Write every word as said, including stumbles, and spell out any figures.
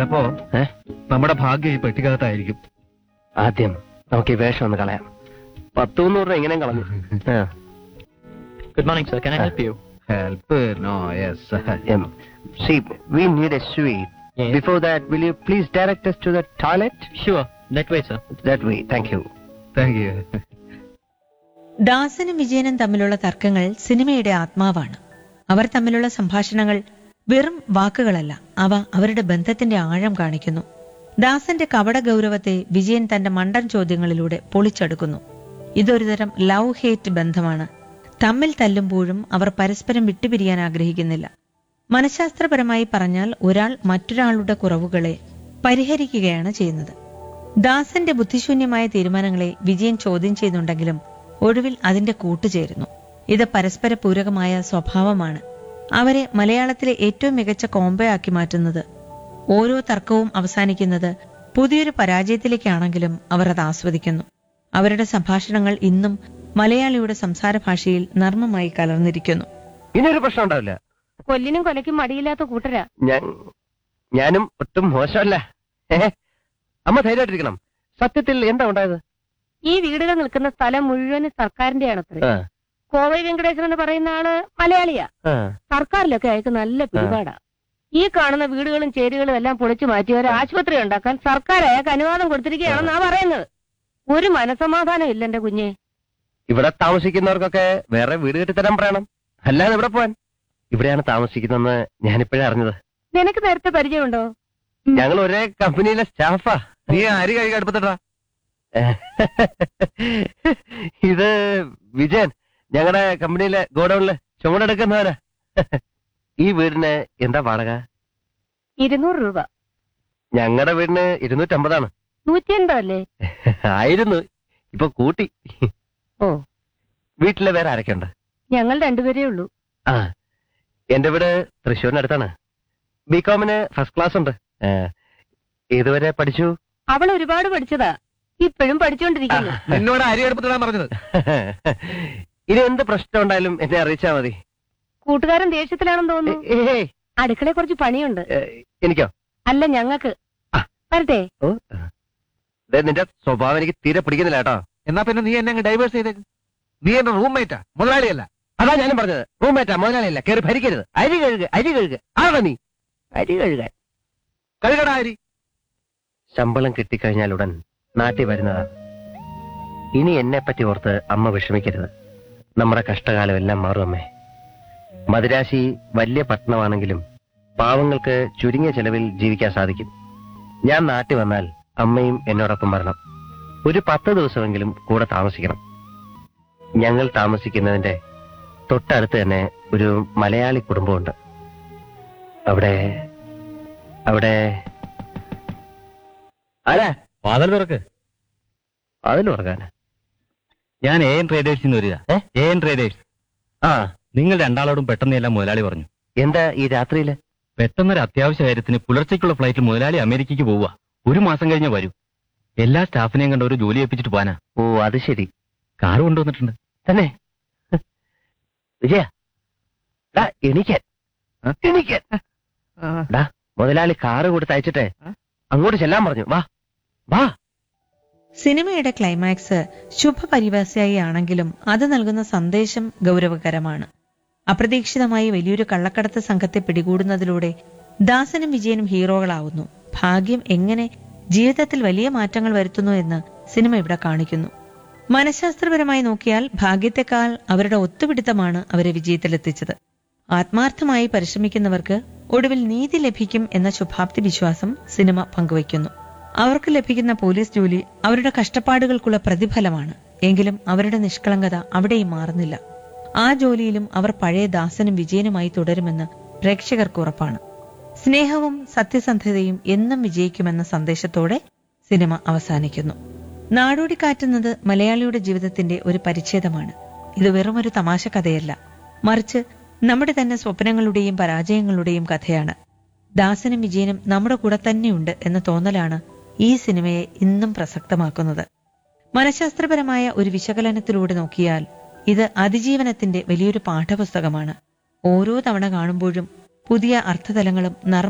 ചിലപ്പോ നമ്മുടെ ഭാഗ്യം ഈ പെട്ടിക്കകത്തായിരിക്കും. ആദ്യം നമുക്ക് ഈ വേഷം ഒന്ന് കളയാം. പത്ത് മുന്നൂറ് രൂപ എങ്ങനെയും കളഞ്ഞു. Good morning, sir. Can I help you? Help? No, yes. Um, see, we need a suite. Yes. Before that, will you please direct us to the toilet? Sure. That way, sir. That way. Thank you. Thank you. ദാസനും വിജയനും തമ്മിലുള്ള തർക്കങ്ങൾ സിനിമയുടെ ആത്മാവാണ്. അവർ തമ്മിലുള്ള സംഭാഷണങ്ങൾ വെറും വാക്കുകളല്ല, അവ അവരുടെ ബന്ധത്തിന്റെ ആഴം കാണിക്കുന്നു. ദാസന്റെ കപട ഗൗരവത്തെ വിജയൻ തന്റെ മണ്ടൻ ചോദ്യങ്ങളിലൂടെ പൊളിച്ചെടുക്കുന്നു. ഇതൊരുതരം ലവ് ഹേറ്റ് ബന്ധമാണ്. തമ്മിൽ തല്ലുമ്പോഴും അവർ പരസ്പരം വിട്ടുപിരിയാൻ ആഗ്രഹിക്കുന്നില്ല. മനഃശാസ്ത്രപരമായി പറഞ്ഞാൽ ഒരാൾ മറ്റൊരാളുടെ കുറവുകളെ പരിഹരിക്കുകയാണ് ചെയ്യുന്നത്. ദാസന്റെ ബുദ്ധിശൂന്യമായ തീരുമാനങ്ങളെ വിജയൻ ചോദ്യം ചെയ്യുന്നുണ്ടെങ്കിലും ഒടുവിൽ അതിന്റെ കൂട്ടുചേരുന്നു. ഇത് പരസ്പര പൂരകമായ സ്വഭാവമാണ് അവരെ മലയാളത്തിലെ ഏറ്റവും മികച്ച കോംബോ ആക്കി മാറ്റുന്നത്. ഓരോ തർക്കവും അവസാനിക്കുന്നത് പുതിയൊരു പരാജയത്തിലേക്കാണെങ്കിലും അവർ അത് ആസ്വദിക്കുന്നു. അവരുടെ സംഭാഷണങ്ങൾ ഇന്നും മലയാളിയുടെ സംസാര ഭാഷയിൽ നർമ്മമായി കലർന്നിരിക്കുന്നു. ഇനിയൊരു പ്രശ്നം ഉണ്ടാവില്ല. കൊല്ലിനും കൊലയ്ക്കും മടിയില്ലാത്ത കൂട്ടരാ. ഞാൻ ഞാനും ഒട്ടും മോശമല്ല. അമ്മ ധൈര്യമായിട്ടിരിക്കണം. സത്യത്തിൽ എന്താ ഉണ്ടായത്? ഈ വീടുകൾ നിൽക്കുന്ന സ്ഥലം മുഴുവൻ സർക്കാരിന്റെയാണത്രേ. കോവൈ വെങ്കടേശ്വരൻ എന്ന് പറയുന്ന ആള് മലയാളിയാ. സർക്കാരിലൊക്കെ അയക്ക് നല്ല പിടിപാടാ. ഈ കാണുന്ന വീടുകളും ചേരികളും എല്ലാം പൊളിച്ചു മാറ്റി ഒരു ആശുപത്രി ഉണ്ടാക്കാൻ സർക്കാർ അയാൾക്ക് അനുവാദം കൊടുത്തിരിക്കുകയാണെന്നാ പറയുന്നത്. ഒരു മനസമാധാനം ഇല്ല എന്റെ കുഞ്ഞെ. ഇവിടെ താമസിക്കുന്നവർക്കൊക്കെ വേറെ വീട് കെട്ടിത്തരാൻ പറയണം. അല്ലാതെ ഇവിടെ പോവാൻ. ഇവിടെയാണ് താമസിക്കുന്നതെന്ന് ഞാനിപ്പോഴേ അറിഞ്ഞത്. നിനക്ക് നേരത്തെ പരിചയമുണ്ടോ? ഞങ്ങൾ ഒരേ കമ്പനിയിലെ സ്റ്റാഫാ. നീ അരി കഴുകി അടുപ്പത്തിട്ടാ. ഇത് വിജയൻ, ഞങ്ങളുടെ കമ്പനിയിലെ ഗോഡൌണില് ചുമടെടുക്കുന്നവരാ. ഈ വീടിന് എന്താ വാടക? ഇരുന്നൂറ് രൂപ. ഞങ്ങളുടെ വീടിന് ഇരുന്നൂറ്റമ്പതാണ്. നൂറ്റി എൺപതല്ലേ? ആയിരുന്നു, ഇപ്പൊ കൂട്ടി. ഓ, വീട്ടിലെ വേറെ ആരൊക്കെ ഉണ്ട്? ഞങ്ങൾ രണ്ടുപേരേ ഉള്ളൂ. ആ, എന്റെ വീട് തൃശ്ശൂരിനടുത്താണ്. ബികോമിന് ഫസ്റ്റ് ക്ലാസ് ഉണ്ട്. ഏതുവരെ പഠിച്ചു? അവൾ ഒരുപാട് പഠിച്ചതാ, ഇപ്പോഴും പഠിച്ചുകൊണ്ടിരിക്കുന്നു. നിന്നോട് അരി അടുപ്പത്തിടാൻ പറഞ്ഞത്. ഇനി എന്ത് പ്രശ്നം ഉണ്ടായാലും എന്നെ അറിയിച്ചാ മതി. കൂട്ടുകാരൻ ദേഷ്യത്തിലാണെന്ന് തോന്നുന്നു. അടുക്കളയെ കുറച്ച് പണിയുണ്ട്. എനിക്കോ? അല്ല, ഞങ്ങൾക്ക്. വരട്ടെ. ഓ, നിന്റെ സ്വഭാവം എനിക്ക് തീരെ പിടിക്കുന്നില്ല കേട്ടോ. എന്നാ പിന്നെ നീ എന്നെ ഡൈവേഴ്സ് ചെയ്തേക്ക്. നീ എന്റെ റൂംമേറ്റാ, മുതലാളിയല്ല. അതാ ഞാനും പറഞ്ഞത്. റൂംമേറ്റാ, മുതലാളിയല്ല. കയറി ഭരിക്കരുത്. അരി കഴുകുക, അരി കഴുകുക. ആണോ നീ? അരി കഴുകാൻ. കഴുകടാ അരി. ശമ്പളം കിട്ടിക്കഴിഞ്ഞാൽ ഉടൻ നാട്ടിൽ വരുന്നതാണ്. ഇനി എന്നെ പറ്റി ഓർത്ത് അമ്മ വിഷമിക്കരുത്. നമ്മുടെ കഷ്ടകാലം എല്ലാം മാറും അമ്മേ. മദിരാശി വലിയ പട്ടണമാണെങ്കിലും പാവങ്ങൾക്ക് ചുരുങ്ങിയ ചെലവിൽ ജീവിക്കാൻ സാധിക്കും. ഞാൻ നാട്ടിൽ വന്നാൽ അമ്മയും എന്നോടൊപ്പം വരണം. ഒരു പത്ത് ദിവസമെങ്കിലും കൂടെ താമസിക്കണം. ഞങ്ങൾ താമസിക്കുന്നതിന്റെ തൊട്ടടുത്ത് തന്നെ ഒരു മലയാളി കുടുംബമുണ്ട്. അവിടെ അവിടെ ആരാ? വാതിൽ തുറക്ക്. അതിൽ ഉറങ്ങാനാ? ഞാൻ എ എൻ ട്രേഡേഴ്സിൽ നിന്ന് വരിക. A N traders. ആ, നിങ്ങൾ രണ്ടാളോടും പെട്ടെന്ന് എല്ലാം മുതലാളി പറഞ്ഞു. എന്താ ഈ രാത്രിയില്? പെട്ടെന്നൊരു അത്യാവശ്യ കാര്യത്തിന് പുലർച്ചയ്ക്കുള്ള ഫ്ലൈറ്റിൽ മുതലാളി അമേരിക്കയ്ക്ക് പോവുക. ഒരു മാസം കഴിഞ്ഞേ വരൂ. എല്ലാ സ്റ്റാഫിനെയും കണ്ട ഒരു ജോലി ഏൽപ്പിച്ചിട്ട് പോകാനാ. ഓ, അത് ശരി. കാറ് കൊണ്ടുവന്നിട്ടുണ്ട്. തന്നെ? വിജയ, എണീക്കാൻ എണീക്കാൻ. മുതലാളി കാറ് കൊടുത്ത് അയച്ചിട്ടെ അങ്ങോട്ട് ചെല്ലാൻ പറഞ്ഞു. വാ വാ. സിനിമയുടെ ക്ലൈമാക്സ് ശുഭപരിഭാഷയായി ആണെങ്കിലും അത് നൽകുന്ന സന്ദേശം ഗൗരവകരമാണ്. അപ്രതീക്ഷിതമായി വലിയൊരു കള്ളക്കടത്ത് സംഘത്തെ പിടികൂടുന്നതിലൂടെ ദാസനും വിജയനും ഹീറോകളാവുന്നു. ഭാഗ്യം എങ്ങനെ ജീവിതത്തിൽ വലിയ മാറ്റങ്ങൾ വരുത്തുന്നു എന്ന് സിനിമ ഇവിടെ കാണിക്കുന്നു. മനഃശാസ്ത്രപരമായി നോക്കിയാൽ ഭാഗ്യത്തെക്കാൾ അവരുടെ ഒത്തുപിടുത്തമാണ് അവരെ വിജയത്തിലെത്തിച്ചത്. ആത്മാർത്ഥമായി പരിശ്രമിക്കുന്നവർക്ക് ഒടുവിൽ നീതി ലഭിക്കും എന്ന ശുഭാപ്തി വിശ്വാസം സിനിമ പങ്കുവയ്ക്കുന്നു. അവർക്ക് ലഭിക്കുന്ന പോലീസ് ജോലി അവരുടെ കഷ്ടപ്പാടുകൾക്കുള്ള പ്രതിഫലമാണ്. എങ്കിലും അവരുടെ നിഷ്കളങ്കത അവിടെയും മാറുന്നില്ല. ആ ജോലിയിലും അവർ പഴയ ദാസനും വിജയനുമായി തുടരുമെന്ന് പ്രേക്ഷകർക്ക് ഉറപ്പാണ്. സ്നേഹവും സത്യസന്ധതയും എന്നും വിജയിക്കുമെന്ന സന്ദേശത്തോടെ സിനിമ അവസാനിക്കുന്നു. നാടോടി കാറ്റുന്നത് മലയാളിയുടെ ജീവിതത്തിന്റെ ഒരു പരിച്ഛേദമാണ്. ഇത് വെറുമൊരു തമാശ കഥയല്ല, മറിച്ച് നമ്മുടെ തന്നെ സ്വപ്നങ്ങളുടെയും പരാജയങ്ങളുടെയും കഥയാണ്. ദാസനും വിജയനും നമ്മുടെ കൂടെ തന്നെയുണ്ട് എന്ന തോന്നലാണ് ഈ സിനിമയെ ഇന്നും പ്രസക്തമാക്കുന്നത്. മനഃശാസ്ത്രപരമായ ഒരു വിശകലനത്തിലൂടെ നോക്കിയാൽ ഇത് അതിജീവനത്തിന്റെ വലിയൊരു പാഠപുസ്തകമാണ്. ഓരോ തവണ കാണുമ്പോഴും പുതിയ അർത്ഥതലങ്ങളും നർമ്മ